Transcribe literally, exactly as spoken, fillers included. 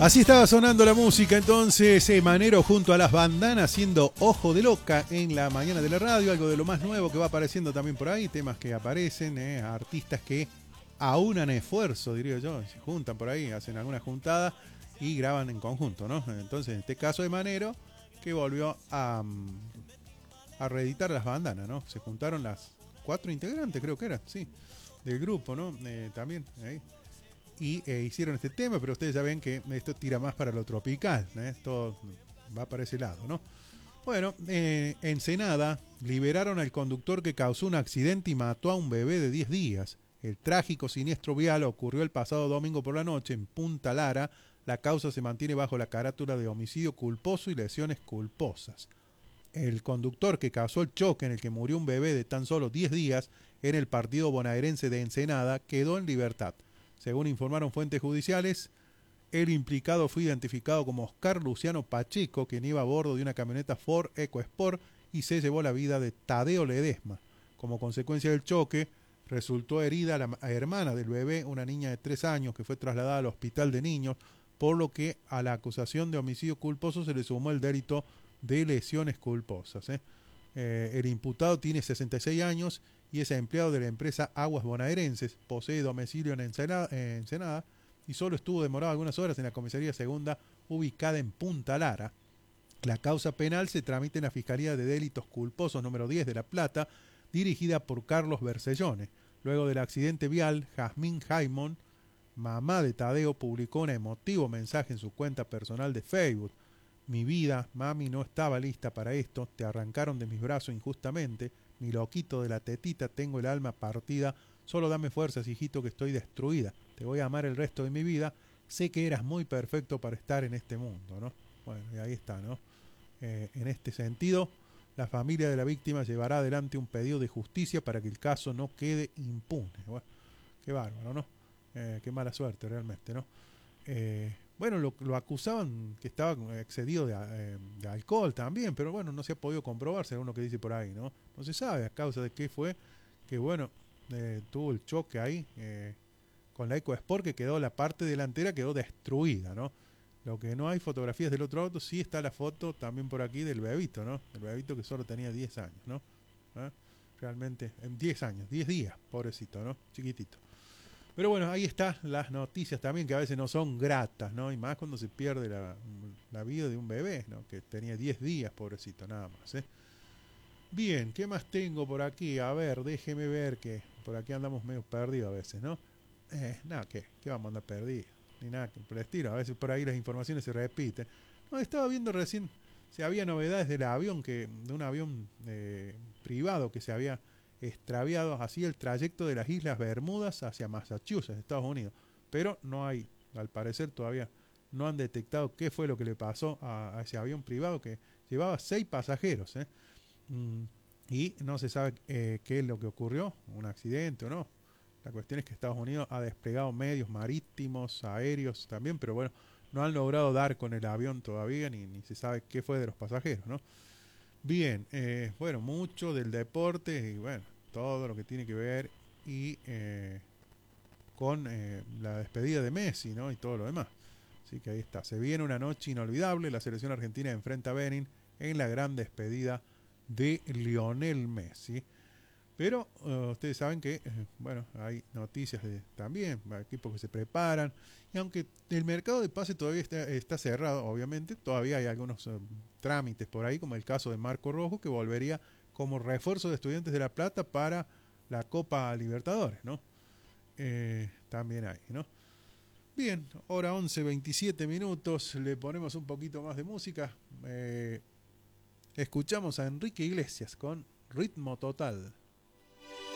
Así estaba sonando la música entonces, eh, Manero junto a las bandanas haciendo Ojo de Loca en la mañana de la radio, algo de lo más nuevo que va apareciendo también por ahí, temas que aparecen, eh, artistas que aunan esfuerzo, diría yo, se juntan por ahí, hacen alguna juntada y graban en conjunto, ¿no? Entonces, en este caso de Manero, que volvió a, a reeditar las bandanas, ¿no? Se juntaron las cuatro integrantes, creo que eran, sí, del grupo, ¿no? Eh, también, ahí. Y eh, hicieron este tema, pero ustedes ya ven que esto tira más para lo tropical, ¿eh? Esto va para ese lado, ¿no? Bueno, eh, Ensenada liberaron al conductor que causó un accidente y mató a un bebé de diez días. El trágico siniestro vial ocurrió el pasado domingo por la noche en Punta Lara. La causa se mantiene bajo la carátula de homicidio culposo y lesiones culposas. El conductor que causó el choque en el que murió un bebé de tan solo diez días en el partido bonaerense de Ensenada quedó en libertad. Según informaron fuentes judiciales, el implicado fue identificado como Oscar Luciano Pacheco, quien iba a bordo de una camioneta Ford EcoSport y se llevó la vida de Tadeo Ledesma. Como consecuencia del choque, resultó herida la hermana del bebé, una niña de tres años que fue trasladada al hospital de niños, por lo que a la acusación de homicidio culposo se le sumó el delito de lesiones culposas. ¿eh? Eh, el imputado tiene sesenta y seis años y es empleado de la empresa Aguas Bonaerenses, posee domicilio en Ensenada, en Ensenada y solo estuvo demorado algunas horas en la comisaría segunda ubicada en Punta Lara. La causa penal se tramita en la Fiscalía de Delitos Culposos número diez de La Plata, dirigida por Carlos Bersellone. Luego del accidente vial, Jazmín Jaimón, mamá de Tadeo, publicó un emotivo mensaje en su cuenta personal de Facebook. Mi vida, mami, no estaba lista para esto, te arrancaron de mis brazos injustamente, mi loquito de la tetita, tengo el alma partida, solo dame fuerzas, hijito, que estoy destruida, te voy a amar el resto de mi vida, sé que eras muy perfecto para estar en este mundo, ¿no? Bueno, y ahí está, ¿no? Eh, en este sentido, la familia de la víctima llevará adelante un pedido de justicia para que el caso no quede impune. Bueno, qué bárbaro, ¿no? Eh, qué mala suerte realmente, ¿no? Eh, bueno, lo, lo acusaban que estaba excedido de, eh, de alcohol también, pero bueno, no se ha podido comprobar, según lo que dice por ahí, ¿no? No se sabe a causa de qué fue que, bueno, eh, tuvo el choque ahí eh, con la EcoSport, que quedó la parte delantera, quedó destruida, ¿no? Lo que no hay fotografías del otro auto, sí está la foto también por aquí del bebito, ¿no? El bebito que solo tenía diez años, ¿no? ¿Eh? Realmente, en diez años, diez días, pobrecito, ¿no? Chiquitito. Pero bueno, ahí están las noticias también que a veces no son gratas, ¿no? Y más cuando se pierde la, la vida de un bebé, ¿no? Que tenía diez días, pobrecito, nada más, ¿eh? Bien, ¿qué más tengo por aquí? A ver, déjeme ver que por aquí andamos medio perdidos a veces, ¿no? Eh, nada, ¿qué? ¿Qué vamos a andar perdidos? Ni nada que por el estilo. A veces por ahí las informaciones se repiten. No, estaba viendo recién si había novedades del avión, que de un avión eh, privado que se había extraviado así el trayecto de las Islas Bermudas hacia Massachusetts, Estados Unidos. Pero no hay, al parecer todavía no han detectado qué fue lo que le pasó a, a ese avión privado que llevaba seis pasajeros, ¿eh? Mm, y no se sabe eh, qué es lo que ocurrió, un accidente o no. La cuestión es que Estados Unidos ha desplegado medios marítimos, aéreos también, pero bueno, no han logrado dar con el avión todavía, ni, ni se sabe qué fue de los pasajeros, ¿no? Bien, eh, bueno, mucho del deporte y bueno, todo lo que tiene que ver y eh, con eh, la despedida de Messi, ¿no? Y todo lo demás. Así que ahí está. Se viene una noche inolvidable. La selección argentina enfrenta a Benin en la gran despedida de Lionel Messi. Pero uh, ustedes saben que, eh, bueno, hay noticias de también, equipos que se preparan. Y aunque el mercado de pase todavía está, está cerrado, obviamente, todavía hay algunos uh, trámites por ahí, como el caso de Marco Rojo, que volvería como refuerzo de Estudiantes de La Plata para la Copa Libertadores, ¿no? Eh, también hay, ¿no? Bien, hora once, veintisiete minutos, le ponemos un poquito más de música. Eh, escuchamos a Enrique Iglesias con Ritmo Total.